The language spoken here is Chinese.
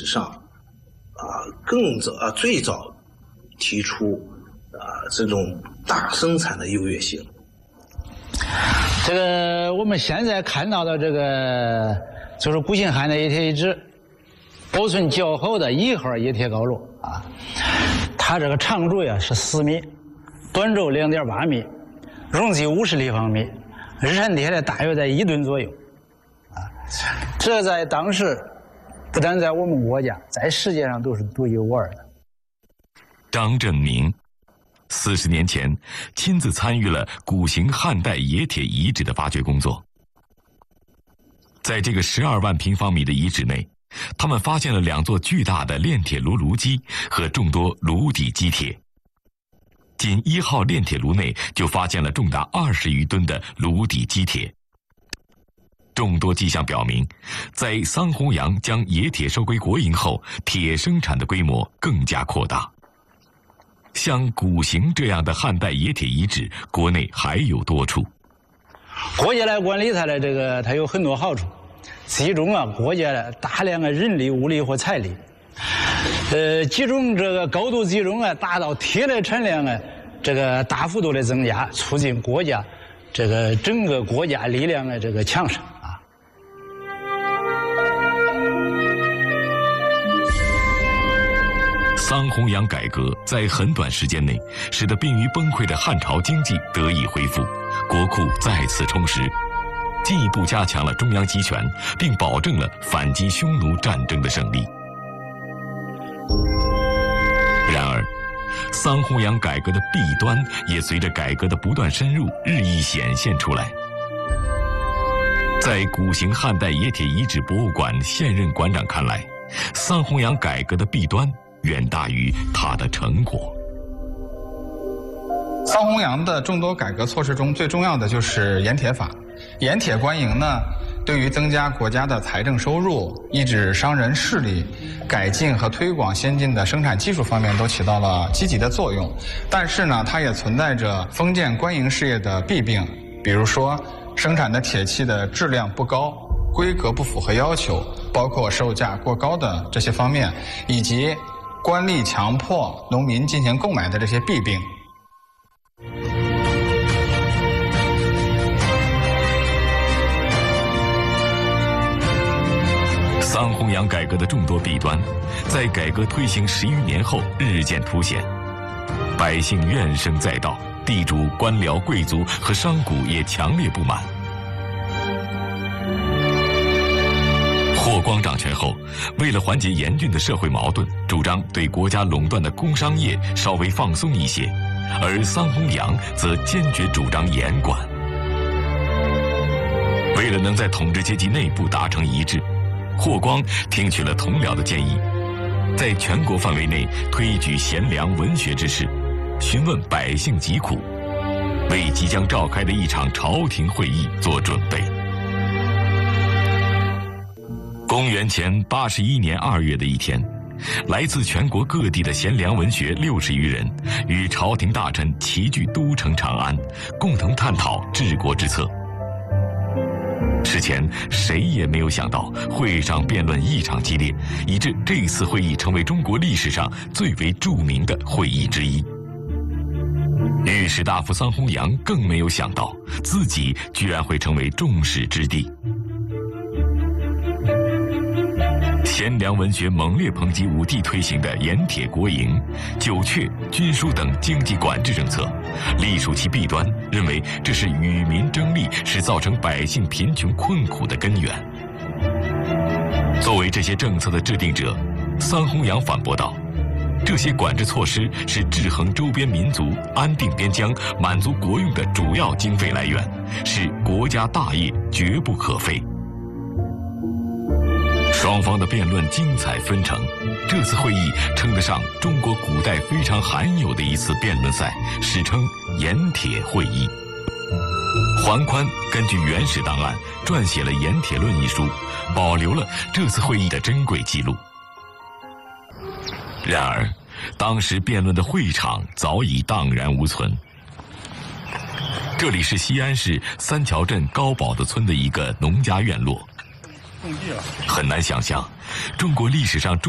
上最早提出这种大生产的优越性。 这个我们现在看到的这个就是固形焊的液铁遗址，保存较好的1号液铁高炉啊，它这个长轴呀是4米，短轴2.8米，容积50立方米，日产铁的大约在1吨左右啊。这在当时不但在我们国家，在世界上都是独一无二的。 张振明40年前亲自参与了古型汉代冶铁遗址的发掘工作。在这个12万平方米的遗址内，他们发现了2座巨大的炼铁炉炉基和众多炉底基铁。仅1号炼铁炉内就发现了重达20余吨的炉底基铁。众多迹象表明，在桑弘羊将冶铁收归国营后，铁生产的规模更加扩大。像古型这样的汉代冶铁遗址，国内还有多处。 国家来管理它的这个，它有很多好处。其中国家的大量的人力、物力和财力，集中这个高度集中达到铁的产量这个大幅度的增加，促进国家这个整个国家力量的这个强盛啊。 桑弘羊改革在很短时间内，使得濒于崩溃的汉朝经济得以恢复，国库再次充实，进一步加强了中央集权，并保证了反击匈奴战争的胜利。然而，桑弘羊改革的弊端也随着改革的不断深入，日益显现出来。在古型汉代冶铁遗址博物馆现任馆长看来，桑弘羊改革的弊端远大于它的成果。 桑弘羊的众多改革措施中，最重要的就是盐铁法。盐铁官营呢，对于增加国家的财政收入、抑制商人势力、改进和推广先进的生产技术方面都起到了积极的作用。但是呢，它也存在着封建官营事业的弊病，比如说生产的铁器的质量不高、规格不符合要求，包括售价过高的这些方面，以及官吏强迫农民进行购买的这些弊病。 桑弘羊改革的众多弊端，在改革推行10余年后日渐凸显，百姓怨声载道，地主、官僚、贵族和商贾也强烈不满。霍光掌权后，为了缓解严峻的社会矛盾，主张对国家垄断的工商业稍微放松一些，而桑弘羊则坚决主张严管。为了能在统治阶级内部达成一致，霍光听取了同僚的建议，在全国范围内推举贤良文学之士，询问百姓疾苦，为即将召开的一场朝廷会议做准备。公元前81年2月的一天，来自全国各地的贤良文学60余人，与朝廷大臣齐聚都城长安，共同探讨治国之策。事前谁也没有想到，会上辩论异常激烈，以致这次会议成为中国历史上最为著名的会议之一。御史大夫桑弘羊更没有想到，自己居然会成为众矢之的。贤良文学猛烈抨击武帝推行的盐铁国营、酒阙、军书等经济管制政策，隶属其弊端，认为这是与民争利，是造成百姓贫穷困苦的根源。作为这些政策的制定者，桑弘羊反驳道，这些管制措施是制衡周边民族、安定边疆、满足国用的主要经费来源，是国家大业，绝不可废。双方的辩论精彩纷呈，这次会议称得上中国古代非常罕有的一次辩论赛，史称盐铁会议。桓宽根据原始档案撰写了《盐铁论》一书，保留了这次会议的珍贵记录。然而，当时辩论的会场早已荡然无存。这里是西安市三桥镇高堡子村的一个农家院落。很难想象，中国历史上